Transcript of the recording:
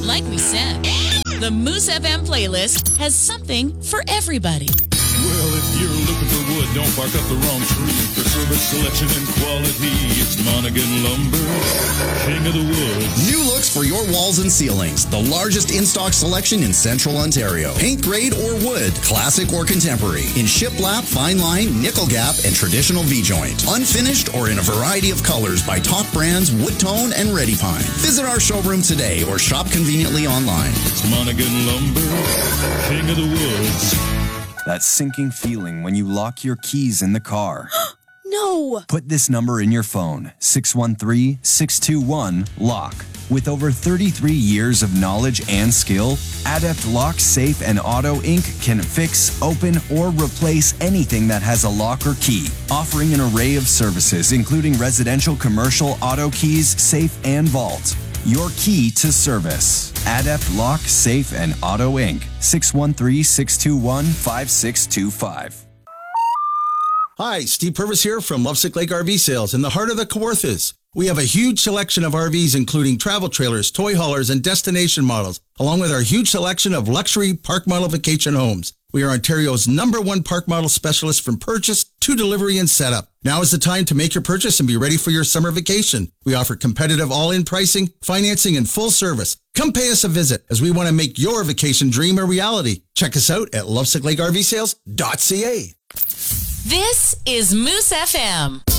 Like we said, the Moose FM playlist has something for everybody. Well, if you're looking for wood, don't bark up the wrong tree. For service, selection, and quality, it's Monaghan Lumber, king of the woods. New looks for your walls and ceilings. The largest in-stock selection in Central Ontario. Paint grade or wood, classic or contemporary. In shiplap, fine line, nickel gap, and traditional V-joint. Unfinished or in a variety of colors by top brands Wood Tone and Ready Pine. Visit our showroom today or shop conveniently online. It's Monaghan Lumber, king of the woods. That sinking feeling when you lock your keys in the car. No! Put this number in your phone, 613-621-LOCK. With over 33 years of knowledge and skill, Adept Lock, Safe, and Auto Inc. can fix, open, or replace anything that has a lock or key, offering an array of services including residential, commercial, auto keys, safe, and vault. Your key to service. Adept Lock, Safe, and Auto Inc. 613-621-5625. Hi, Steve Purvis here from Lovesick Lake RV Sales in the heart of the Kawarthas. We have a huge selection of RVs, including travel trailers, toy haulers, and destination models, along with our huge selection of luxury park model vacation homes. We are Ontario's #1 park model specialist from purchase to delivery and setup. Now is the time to make your purchase and be ready for your summer vacation. We offer competitive all-in pricing, financing, and full service. Come pay us a visit as we want to make your vacation dream a reality. Check us out at lovesicklakervsales.ca. This is Moose FM.